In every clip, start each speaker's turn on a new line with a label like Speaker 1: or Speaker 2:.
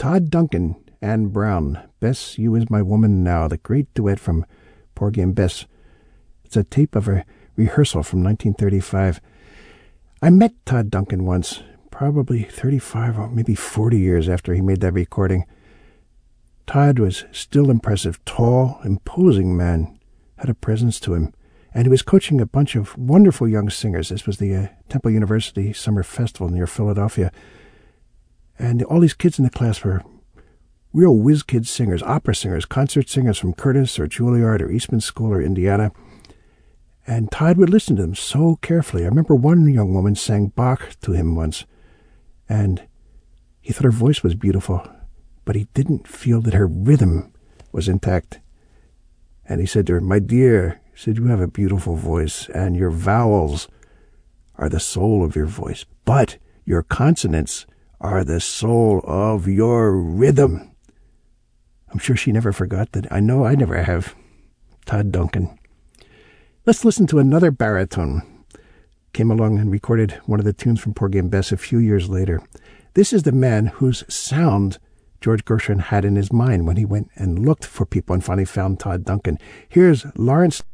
Speaker 1: Todd Duncan, Anne Brown, Bess, You Is My Woman Now, the great duet from Porgy and Bess. It's a tape of a rehearsal from 1935. I met Todd Duncan once, probably 35 or maybe 40 years after he made that recording. Todd was still impressive, tall, imposing man, had a presence to him, and he was coaching a bunch of wonderful young singers. This was the Temple University Summer Festival near Philadelphia. And all these kids in the class were real whiz-kid singers, opera singers, concert singers from Curtis or Juilliard or Eastman School or Indiana. And Todd would listen to them so carefully. I remember one young woman sang Bach to him once, and he thought her voice was beautiful, but he didn't feel that her rhythm was intact. And he said to her, "My dear," he said, "you have a beautiful voice, and your vowels are the soul of your voice, but your consonants are the soul of your rhythm." I'm sure she never forgot that. I know I never have. Todd Duncan. Let's listen to another baritone. Came along and recorded one of the tunes from Porgy and Bess a few years later. This is the man whose sound George Gershwin had in his mind when he went and looked for people and finally found Todd Duncan. Here's Lawrence.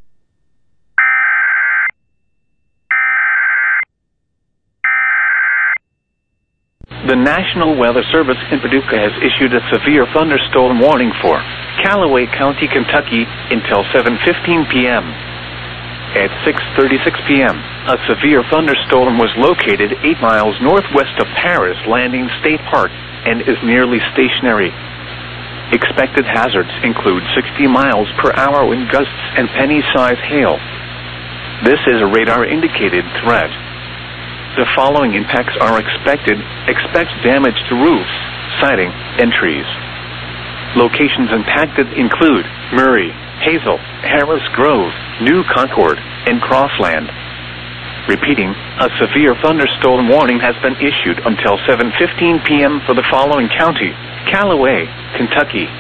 Speaker 2: The National Weather Service in Paducah has issued a severe thunderstorm warning for Callaway County, Kentucky until 7:15 p.m. At 6:36 p.m., a severe thunderstorm was located 8 miles northwest of Paris Landing State Park and is nearly stationary. Expected hazards include 60 miles per hour wind gusts and penny-sized hail. This is a radar-indicated threat. The following impacts are expected. Expect damage to roofs, siding, and trees. Locations impacted include Murray, Hazel, Harris Grove, New Concord, and Crossland. Repeating, a severe thunderstorm warning has been issued until 7:15 p.m. for the following county: Callaway, Kentucky,